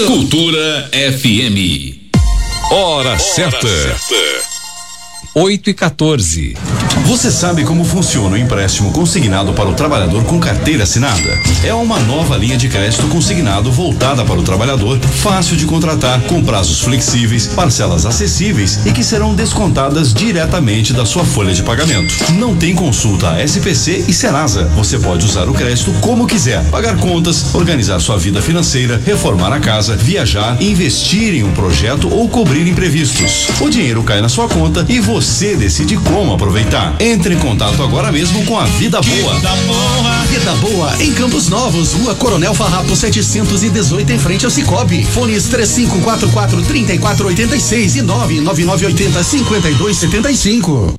certo. Cultura FM. Hora certa. 8h14. Você sabe como funciona o empréstimo consignado para o trabalhador com carteira assinada? É uma nova linha de crédito consignado voltada para o trabalhador, fácil de contratar, com prazos flexíveis, parcelas acessíveis e que serão descontadas diretamente da sua folha de pagamento. Não tem consulta a SPC e Serasa. Você pode usar o crédito como quiser, pagar contas, organizar sua vida financeira, reformar a casa, viajar, investir em um projeto ou cobrir imprevistos. O dinheiro cai na sua conta e você decide como aproveitar. Entre em contato agora mesmo com a Vida Boa. Vida Boa em Campos Novos, Rua Coronel Farrapo 718, em frente ao Cicobi. Fones 3544-3486 e 99980-5275.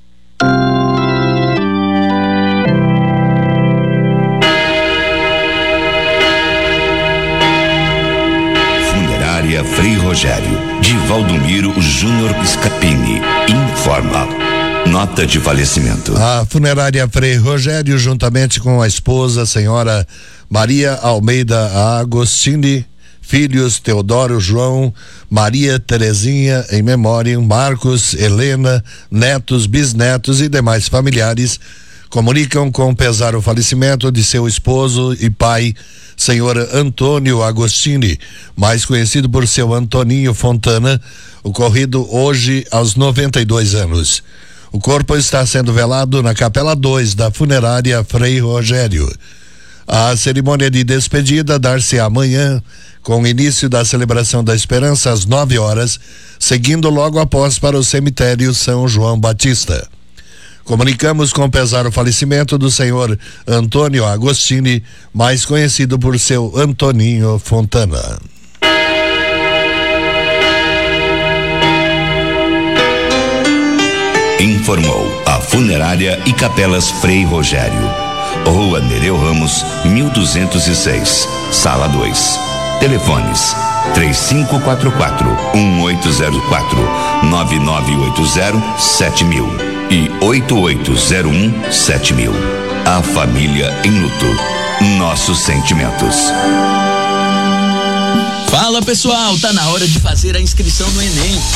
Funerária Frei Rogério, de Valdomiro Júnior Scapini, informa. Nota de falecimento. A funerária Frei Rogério, juntamente com a esposa, a senhora Maria Almeida Agostini, filhos Teodoro, João, Maria Terezinha, em memória, Marcos, Helena, netos, bisnetos e demais familiares, comunicam com pesar o falecimento de seu esposo e pai, senhor Antônio Agostini, mais conhecido por seu Antoninho Fontana, ocorrido hoje aos 92 anos. O corpo está sendo velado na Capela 2 da funerária Frei Rogério. A cerimônia de despedida dar-se amanhã, com o início da celebração da Esperança às 9 horas, seguindo logo após para o cemitério São João Batista. Comunicamos com pesar o falecimento do senhor Antônio Agostini, mais conhecido por seu Antoninho Fontana. Informou a Funerária e Capelas Frei Rogério. Rua Nereu Ramos, 1206, Sala 2. Telefones 3544-1804, 9980-7000 e 8801-7000. A família em luto. Nossos sentimentos. Fala pessoal, tá na hora de fazer a inscrição no Enem.